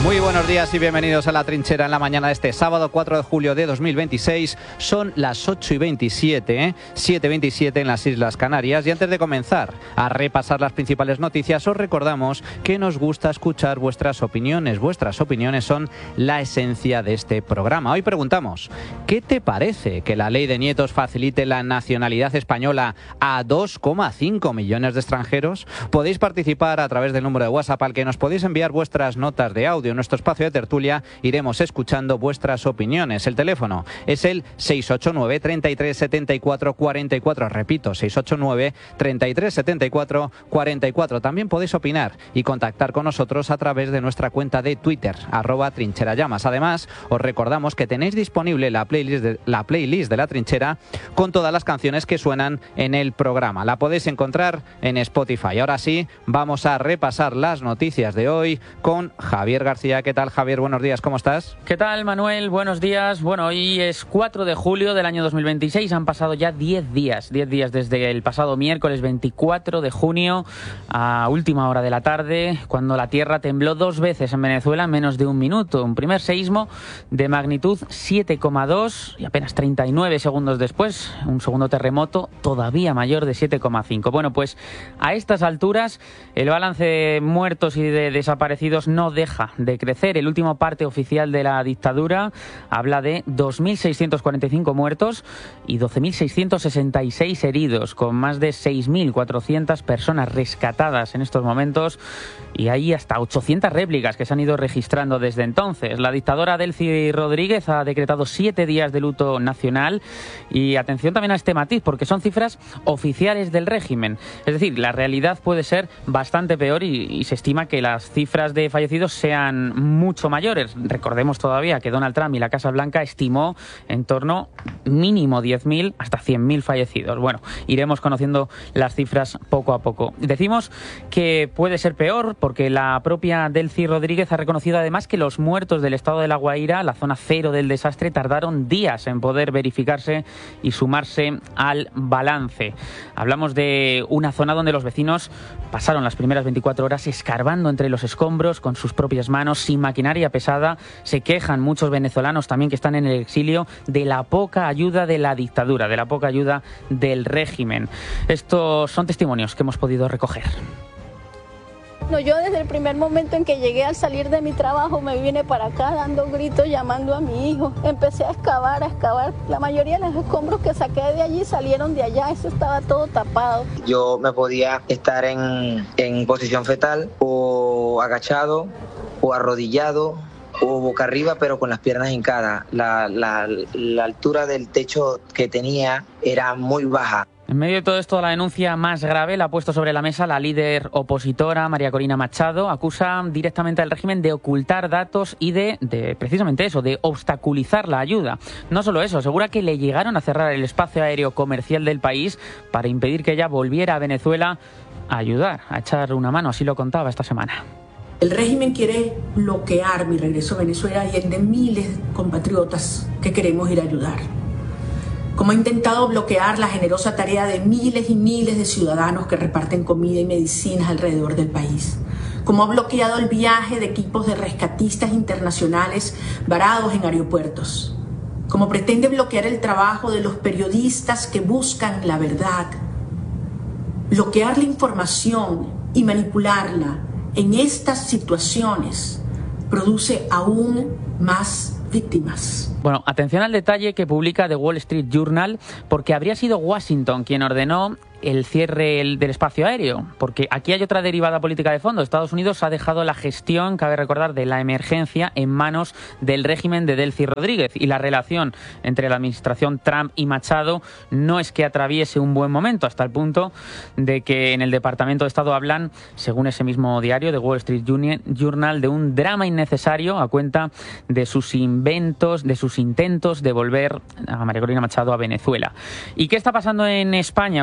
Muy buenos días y bienvenidos a La Trinchera en la mañana de este sábado 4 de julio de 2026. Son las 8:27, 7:27 en las Islas Canarias. Y antes de comenzar a repasar las principales noticias, os recordamos que nos gusta escuchar vuestras opiniones. Vuestras opiniones son la esencia de este programa. Hoy preguntamos, ¿qué te parece que la ley de nietos facilite la nacionalidad española a 2,5 millones de extranjeros? Podéis participar a través del número de WhatsApp al que nos podéis enviar vuestras notas de audio. En nuestro espacio de tertulia iremos escuchando vuestras opiniones. El teléfono es el 689 33 74 44. Repito, 689 33 74 44. También podéis opinar y contactar con nosotros a través de nuestra cuenta de Twitter, @trincherallamas. Además, os recordamos que tenéis disponible la playlist de La Trinchera con todas las canciones que suenan en el programa. La podéis encontrar en Spotify. Ahora sí, vamos a repasar las noticias de hoy con Javier García. ¿Qué tal, Javier? Buenos días, ¿cómo estás? ¿Qué tal, Manuel? Buenos días. Bueno, hoy es 4 de julio del año 2026. Han pasado ya 10 días desde el pasado miércoles 24 de junio a última hora de la tarde, cuando la tierra tembló 2 veces en Venezuela en menos de un minuto. Un primer seísmo de magnitud 7,2 y apenas 39 segundos después, un segundo terremoto todavía mayor de 7,5. Bueno, pues a estas alturas el balance de muertos y de desaparecidos no deja de crecer. El último parte oficial de la dictadura habla de 2.645 muertos y 12.666 heridos, con más de 6.400 personas rescatadas en estos momentos y hay hasta 800 réplicas que se han ido registrando desde entonces. La dictadora Delcy Rodríguez ha decretado 7 días de luto nacional y atención también a este matiz, porque son cifras oficiales del régimen. Es decir, la realidad puede ser bastante peor y se estima que las cifras de fallecidos sean mucho mayores. Recordemos todavía que Donald Trump y la Casa Blanca estimó en torno mínimo 10.000 hasta 100.000 fallecidos. Bueno, iremos conociendo las cifras poco a poco. Decimos que puede ser peor porque la propia Delcy Rodríguez ha reconocido además que los muertos del estado de La Guaira, la zona cero del desastre, tardaron días en poder verificarse y sumarse al balance. Hablamos de una zona donde los vecinos pasaron las primeras 24 horas escarbando entre los escombros con sus propias manos, sin maquinaria pesada. Se quejan muchos venezolanos también que están en el exilio de la poca ayuda de la dictadura, de la poca ayuda del régimen. Estos son testimonios que hemos podido recoger. No, yo desde el primer momento en que llegué, al salir de mi trabajo, me vine para acá dando gritos, llamando a mi hijo. Empecé a excavar. La mayoría de los escombros que saqué de allí salieron de allá, eso estaba todo tapado. Yo me podía estar en posición fetal o agachado o arrodillado o boca arriba, pero con las piernas hincadas. La altura del techo que tenía era muy baja. En medio de todo esto, la denuncia más grave la ha puesto sobre la mesa la líder opositora, María Corina Machado. Acusa directamente al régimen de ocultar datos y de precisamente eso, de obstaculizar la ayuda. No solo eso, asegura que le llegaron a cerrar el espacio aéreo comercial del país para impedir que ella volviera a Venezuela a ayudar, a echar una mano. Así lo contaba esta semana. El régimen quiere bloquear mi regreso a Venezuela y el de miles de compatriotas que queremos ir a ayudar. Como ha intentado bloquear la generosa tarea de miles y miles de ciudadanos que reparten comida y medicinas alrededor del país. Como ha bloqueado el viaje de equipos de rescatistas internacionales varados en aeropuertos. Como pretende bloquear el trabajo de los periodistas que buscan la verdad. Bloquear la información y manipularla en estas situaciones produce aún más víctimas. Bueno, atención al detalle que publica The Wall Street Journal, porque habría sido Washington quien ordenó el cierre del espacio aéreo, porque aquí hay otra derivada política de fondo. Estados Unidos ha dejado la gestión, cabe recordar, de la emergencia en manos del régimen de Delcy Rodríguez, y la relación entre la administración Trump y Machado no es que atraviese un buen momento, hasta el punto de que en el Departamento de Estado hablan, según ese mismo diario, The Wall Street Journal, de un drama innecesario a cuenta de sus inventos, de sus intentos de volver a María Corina Machado a Venezuela. ¿Y qué está pasando en España? ¿Cuántos son los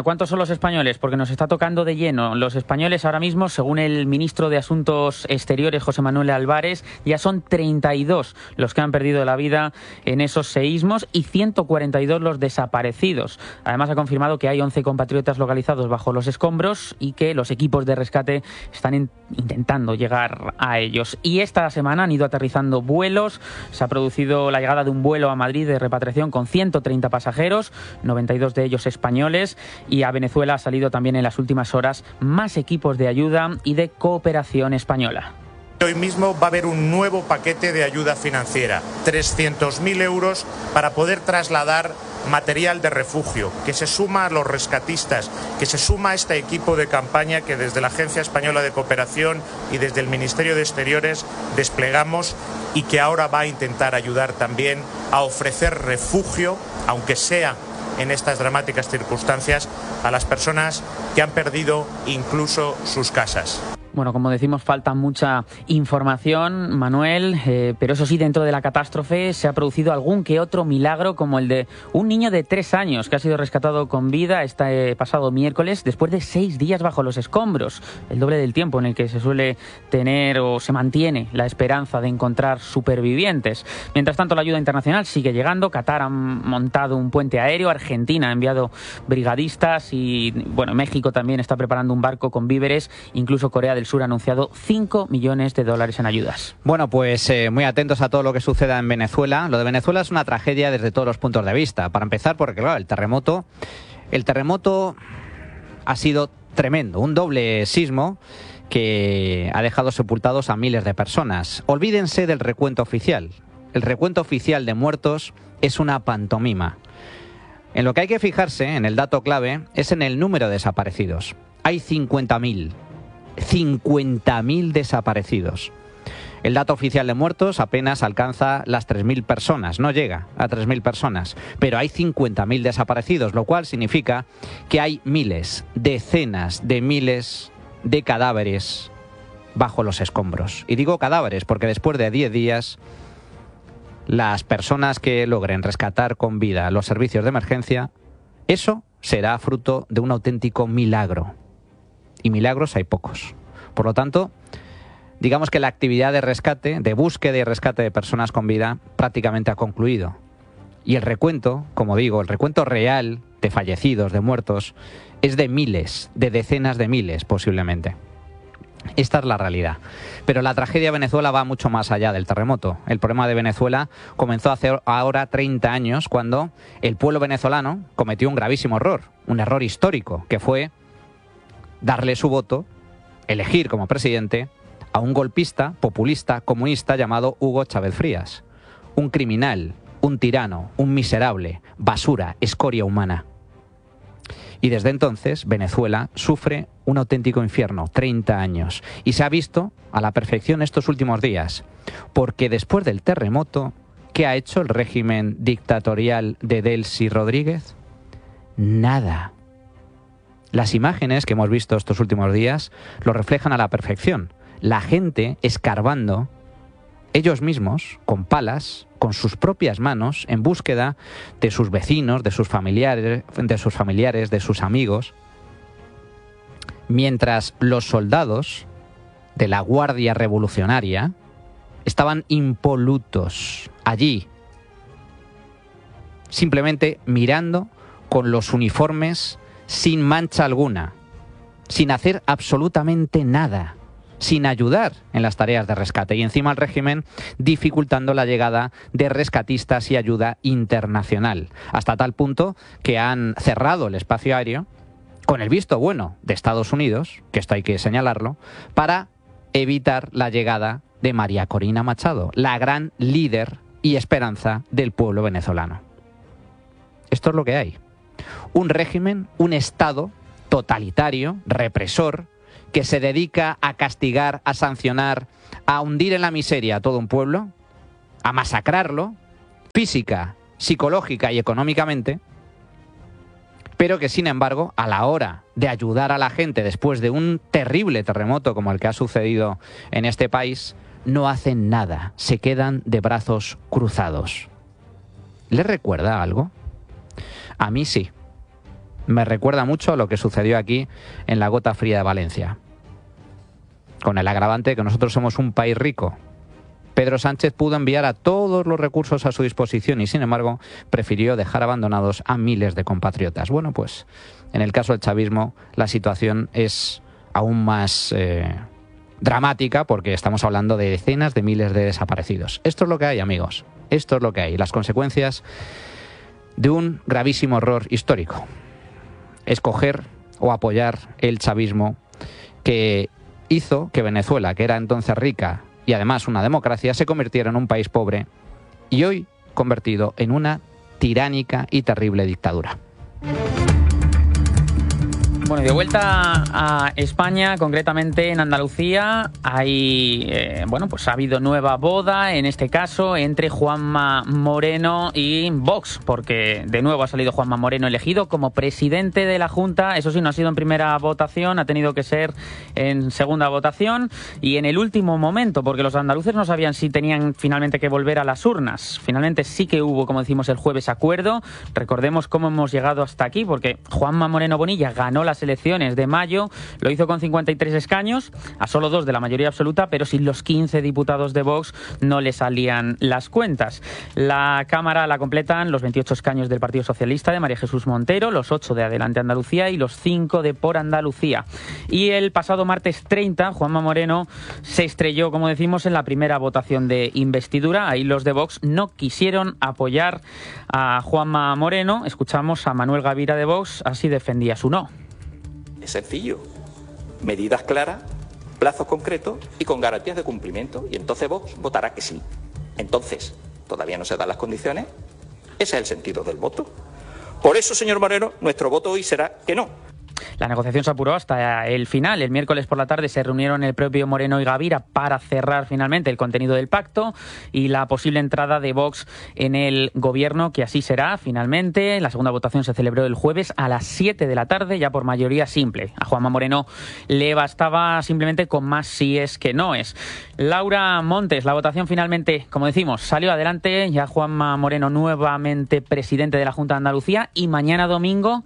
los españoles, porque nos está tocando de lleno. Los españoles ahora mismo, según el ministro de Asuntos Exteriores, José Manuel Álvarez, ya son 32 los que han perdido la vida en esos seísmos y 142 los desaparecidos. Además, ha confirmado que hay 11 compatriotas localizados bajo los escombros y que los equipos de rescate están intentando llegar a ellos. Y esta semana han ido aterrizando vuelos. Se ha producido la llegada de un vuelo a Madrid de repatriación con 130 pasajeros, 92 de ellos españoles, y a Venezuela ha salido también en las últimas horas más equipos de ayuda y de cooperación española. Hoy mismo va a haber un nuevo paquete de ayuda financiera, 300.000 euros para poder trasladar material de refugio, que se suma a los rescatistas, que se suma a este equipo de campaña que desde la Agencia Española de Cooperación y desde el Ministerio de Exteriores desplegamos y que ahora va a intentar ayudar también a ofrecer refugio, aunque sea en estas dramáticas circunstancias, a las personas que han perdido incluso sus casas. Bueno, como decimos, falta mucha información, Manuel, pero eso sí, dentro de la catástrofe se ha producido algún que otro milagro, como el de un niño de 3 años que ha sido rescatado con vida este pasado miércoles después de 6 días bajo los escombros, el doble del tiempo en el que se suele tener o se mantiene la esperanza de encontrar supervivientes. Mientras tanto, la ayuda internacional sigue llegando. Qatar ha montado un puente aéreo, Argentina ha enviado brigadistas y, bueno, México también está preparando un barco con víveres, incluso Corea del Sur ha anunciado $5 millones en ayudas. Bueno, pues muy atentos a todo lo que suceda en Venezuela. Lo de Venezuela es una tragedia desde todos los puntos de vista. Para empezar, porque claro, el terremoto ha sido tremendo, un doble sismo que ha dejado sepultados a miles de personas. Olvídense del recuento oficial. El recuento oficial de muertos es una pantomima. En lo que hay que fijarse, en el dato clave, es en el número de desaparecidos. Hay 50.000. 50.000 desaparecidos. El dato oficial de muertos apenas alcanza las 3.000 personas, no llega a 3.000 personas, pero hay 50.000 desaparecidos, lo cual significa que hay miles, decenas de miles de cadáveres bajo los escombros. Y digo cadáveres porque después de 10 días, las personas que logren rescatar con vida los servicios de emergencia, eso será fruto de un auténtico milagro. Y milagros hay pocos. Por lo tanto, digamos que la actividad de rescate, de búsqueda y rescate de personas con vida, prácticamente ha concluido. Y el recuento, como digo, el recuento real de fallecidos, de muertos, es de miles, de decenas de miles posiblemente. Esta es la realidad. Pero la tragedia de Venezuela va mucho más allá del terremoto. El problema de Venezuela comenzó hace ahora 30 años, cuando el pueblo venezolano cometió un gravísimo error, un error histórico, que fue darle su voto, elegir como presidente a un golpista, populista, comunista llamado Hugo Chávez Frías. Un criminal, un tirano, un miserable, basura, escoria humana. Y desde entonces Venezuela sufre un auténtico infierno, 30 años. Y se ha visto a la perfección estos últimos días. Porque después del terremoto, ¿qué ha hecho el régimen dictatorial de Delcy Rodríguez? Nada. Las imágenes que hemos visto estos últimos días lo reflejan a la perfección. La gente escarbando, ellos mismos, con palas, con sus propias manos, en búsqueda de sus vecinos, de sus familiares, de sus amigos, mientras los soldados de la Guardia Revolucionaria estaban impolutos allí, simplemente mirando con los uniformes sin mancha alguna, sin hacer absolutamente nada, sin ayudar en las tareas de rescate, y encima el régimen dificultando la llegada de rescatistas y ayuda internacional, hasta tal punto que han cerrado el espacio aéreo con el visto bueno de Estados Unidos, que esto hay que señalarlo, para evitar la llegada de María Corina Machado, la gran líder y esperanza del pueblo venezolano. Esto es lo que hay. Un régimen, un Estado totalitario, represor, que se dedica a castigar, a sancionar, a hundir en la miseria a todo un pueblo, a masacrarlo, física, psicológica y económicamente, pero que sin embargo, a la hora de ayudar a la gente después de un terrible terremoto como el que ha sucedido en este país, no hacen nada, se quedan de brazos cruzados. ¿Les recuerda algo? A mí sí. Me recuerda mucho a lo que sucedió aquí en la Gota Fría de Valencia, con el agravante de que nosotros somos un país rico. Pedro Sánchez pudo enviar a todos los recursos a su disposición y, sin embargo, prefirió dejar abandonados a miles de compatriotas. Bueno, pues en el caso del chavismo la situación es aún más dramática, porque estamos hablando de decenas de miles de desaparecidos. Esto es lo que hay, amigos. Esto es lo que hay. Las consecuencias de un gravísimo error histórico. Escoger o apoyar el chavismo, que hizo que Venezuela, que era entonces rica y además una democracia, se convirtiera en un país pobre y hoy convertido en una tiránica y terrible dictadura. Bueno, y de vuelta a España, concretamente en Andalucía, hay, pues ha habido nueva boda, en este caso, entre Juanma Moreno y Vox, porque de nuevo ha salido Juanma Moreno elegido como presidente de la Junta. Eso sí, no ha sido en primera votación, ha tenido que ser en segunda votación y en el último momento, porque los andaluces no sabían si tenían finalmente que volver a las urnas. Finalmente sí que hubo, como decimos el jueves, acuerdo. Recordemos cómo hemos llegado hasta aquí, porque Juanma Moreno Bonilla ganó las elecciones de mayo, lo hizo con 53 escaños, a solo 2 de la mayoría absoluta, pero sin los 15 diputados de Vox no le salían las cuentas. La Cámara la completan los 28 escaños del Partido Socialista de María Jesús Montero, los 8 de Adelante Andalucía y los 5 de Por Andalucía. Y el pasado martes 30, Juanma Moreno se estrelló, como decimos, en la primera votación de investidura. Ahí los de Vox no quisieron apoyar a Juanma Moreno. Escuchamos a Manuel Gavira de Vox, así defendía su no. Es sencillo, medidas claras, plazos concretos y con garantías de cumplimiento, y entonces Vox votará que sí. Entonces, todavía no se dan las condiciones, ese es el sentido del voto. Por eso, señor Moreno, nuestro voto hoy será que no. La negociación se apuró hasta el final. El miércoles por la tarde se reunieron el propio Moreno y Gavira para cerrar finalmente el contenido del pacto y la posible entrada de Vox en el gobierno, que así será finalmente. La segunda votación se celebró el jueves a las 7 de la tarde, ya por mayoría simple. A Juanma Moreno le bastaba simplemente con más síes que noes. Laura Montes, la votación finalmente, como decimos, salió adelante. Ya Juanma Moreno nuevamente presidente de la Junta de Andalucía, y mañana domingo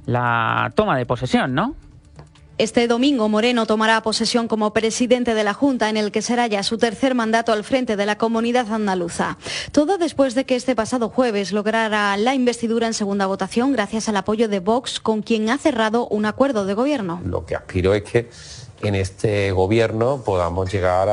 la toma de posesión, ¿no? Este domingo Moreno tomará posesión como presidente de la Junta, en el que será ya su tercer mandato al frente de la comunidad andaluza. Todo después de que este pasado jueves lograra la investidura en segunda votación gracias al apoyo de Vox, con quien ha cerrado un acuerdo de gobierno. Lo que aspiro es que en este gobierno podamos llegar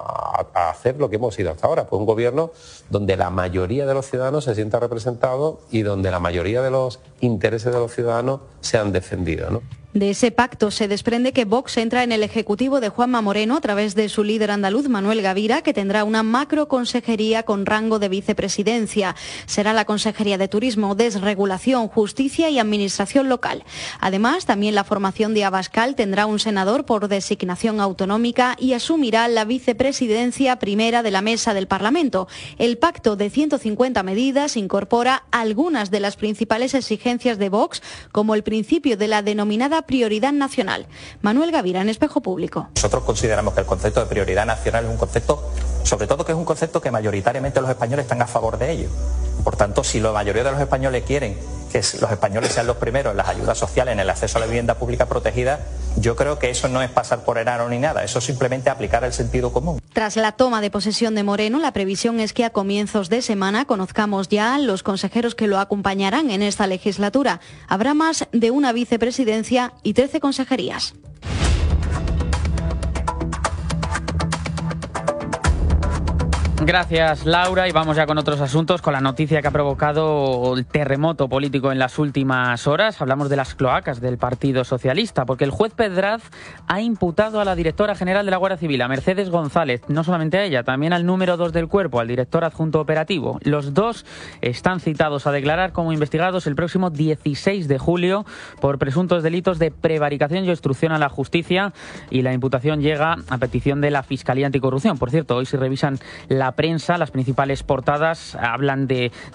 a hacer lo que hemos sido hasta ahora, pues un gobierno donde la mayoría de los ciudadanos se sienta representado y donde la mayoría de los intereses de los ciudadanos sean defendidos, ¿no? De ese pacto se desprende que Vox entra en el ejecutivo de Juanma Moreno a través de su líder andaluz, Manuel Gavira, que tendrá una macroconsejería con rango de vicepresidencia. Será la Consejería de Turismo, Desregulación, Justicia y Administración Local. Además, también la formación de Abascal tendrá un senador por designación autonómica y asumirá la vicepresidencia primera de la mesa del Parlamento. El pacto de 150 medidas incorpora algunas de las principales exigencias de Vox, como el principio de la denominada prioridad nacional. Manuel Gavira, en Espejo Público. Nosotros consideramos que el concepto de prioridad nacional es un concepto, sobre todo que es un concepto que mayoritariamente los españoles están a favor de ello. Por tanto, si la mayoría de los españoles quieren que los españoles sean los primeros en las ayudas sociales, en el acceso a la vivienda pública protegida, yo creo que eso no es pasar por enano ni nada, eso es simplemente aplicar el sentido común. Tras la toma de posesión de Moreno, la previsión es que a comienzos de semana conozcamos ya los consejeros que lo acompañarán en esta legislatura. Habrá más de una vicepresidencia y 13 consejerías. Gracias, Laura, y vamos ya con otros asuntos, con la noticia que ha provocado el terremoto político en las últimas horas. Hablamos de las cloacas del Partido Socialista, porque el juez Pedraz ha imputado a la directora general de la Guardia Civil, a Mercedes González, no solamente a ella, también al número 2 del cuerpo, al director adjunto operativo. Los dos están citados a declarar como investigados el próximo 16 de julio por presuntos delitos de prevaricación y obstrucción a la justicia, y la imputación llega a petición de la Fiscalía Anticorrupción. Por cierto, hoy si revisan la prensa, las principales portadas hablan de